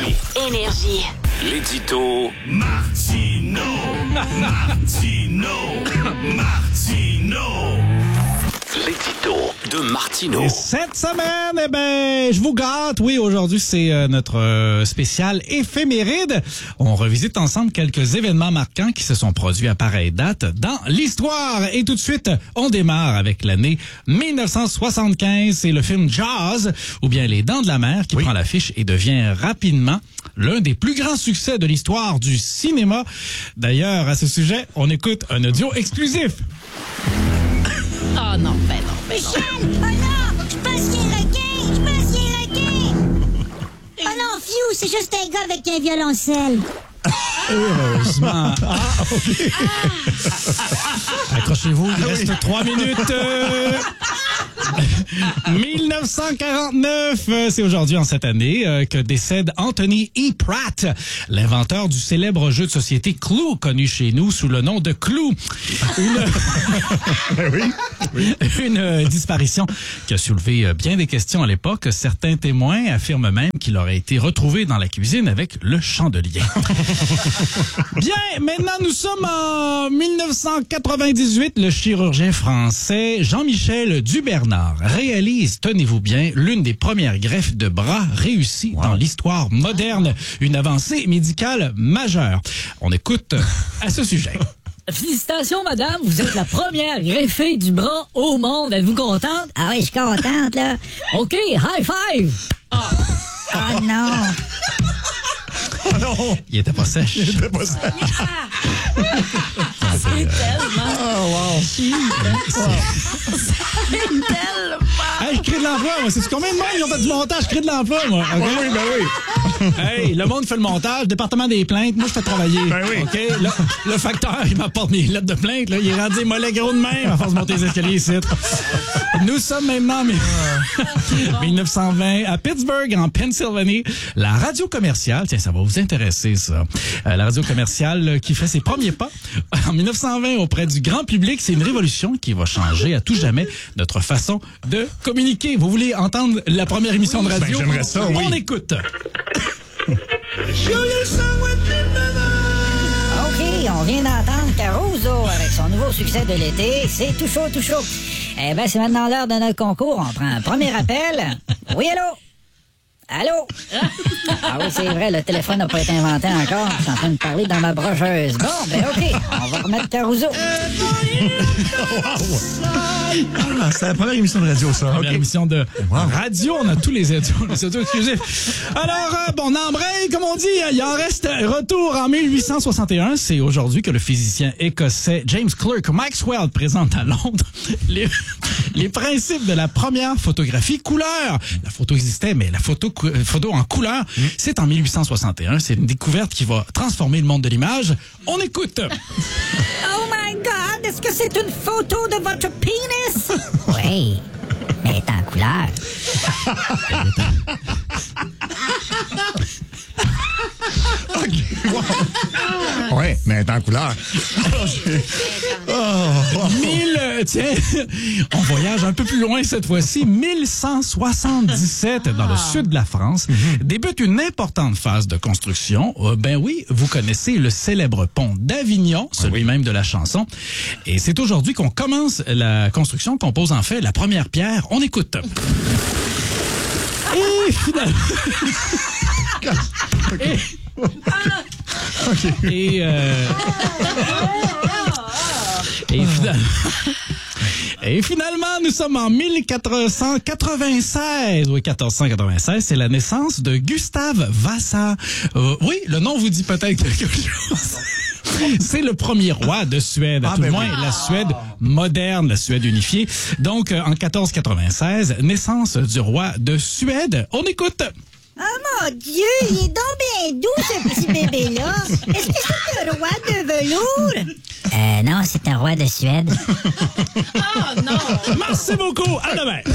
Énergie. L'édito Martino. L'édito de Martino. Et cette semaine, je vous gâte. Oui, aujourd'hui, c'est notre spécial éphéméride. On revisite ensemble quelques événements marquants qui se sont produits à pareille date dans l'histoire. Et tout de suite, on démarre avec l'année 1975. C'est le film Jaws, ou bien Les Dents de la Mer, qui prend l'affiche et devient rapidement l'un des plus grands succès de l'histoire du cinéma. D'ailleurs, à ce sujet, on écoute un audio exclusif. Oh non, ben non. Michel! Oh non! Je pense qu'il est requin! Oh non, Fiu, c'est juste un gars avec un violoncelle. Heureusement. OK. Accrochez-vous, il reste 3 minutes. 1949, c'est aujourd'hui en cette année que décède Anthony E. Pratt, l'inventeur du célèbre jeu de société Clue, connu chez nous sous le nom de Clue. Une disparition qui a soulevé bien des questions à l'époque. Certains témoins affirment même qu'il aurait été retrouvé dans la cuisine avec le chandelier. Bien, maintenant nous sommes en 1998. Le chirurgien français Jean-Michel Dubernard réalise, tenez-vous bien, l'une des premières greffes de bras réussies dans l'histoire moderne. Une avancée médicale majeure. On écoute à ce sujet. Félicitations, madame. Vous êtes la première greffée du bras au monde. Êtes-vous contente? Ah oui, je suis contente, là. OK, high five! Oh non! Oh non! Il était pas sèche. C'est tellement... Oh wow! Hey, je crée de l'emploi, moi. C'est combien de monde ils ont fait du montage? Je crée de l'emploi, moi. Okay? Oui, ben oui! Hey, le monde fait le montage, département des plaintes, moi je fais travailler. Ben oui. OK? Le facteur, il m'apporte mes lettres de plainte, là. Il est rendu mollet gros de même à force de monter les escaliers ici. Nous sommes maintenant en 1920 à Pittsburgh, en Pennsylvanie. La radio commerciale, tiens, ça va vous intéresser, ça. La radio commerciale qui fait ses premiers pas en 1920 auprès du grand public. C'est une révolution qui va changer à tout jamais notre façon de communiquer. Vous voulez entendre la première émission de radio? Ben, j'aimerais ça, oui. On écoute. OK, on vient d'entendre Caruso avec son nouveau succès de l'été. C'est tout chaud, tout chaud. Eh ben, c'est maintenant l'heure de notre concours. On prend un premier appel. Oui, allô? Allô? Ah oui, c'est vrai, le téléphone n'a pas été inventé encore. Je suis en train de parler dans ma brocheuse. Bon, ben OK, on va remettre Caruso. C'est la première émission de radio, ça. Première OK. émission de radio. On a tous les audios exclusifs. Alors, on embraye, comme on dit. Il en reste retour en 1861. C'est aujourd'hui que le physicien écossais James Clerk Maxwell présente à Londres les principes de la première photographie couleur. La photo existait, mais la photo en couleur, c'est en 1861. C'est une découverte qui va transformer le monde de l'image. On écoute. Oh my God, est-ce que c'est une photo de votre pénis? Oui, mais elle est en couleur. Ouais, mais elle est en couleur. Tiens, on voyage un peu plus loin cette fois-ci. 1177, dans le sud de la France, débute une importante phase de construction. Ben oui, vous connaissez le célèbre pont d'Avignon, celui même de la chanson. Et c'est aujourd'hui qu'on commence la construction, qu'on pose en fait la première pierre. On écoute. Et finalement... Et finalement, nous sommes en 1496. Oui, 1496, c'est la naissance de Gustave Vasa. Oui, le nom vous dit peut-être quelque chose. C'est le premier roi de Suède, à tout le moins la Suède moderne, la Suède unifiée. Donc, en 1496, naissance du roi de Suède. On écoute. Oh mon Dieu, il est donc bien doux, ce petit bébé-là. Est-ce que c'est un roi de velours? Non, c'est un roi de Suède. Oh non! Merci beaucoup. À demain.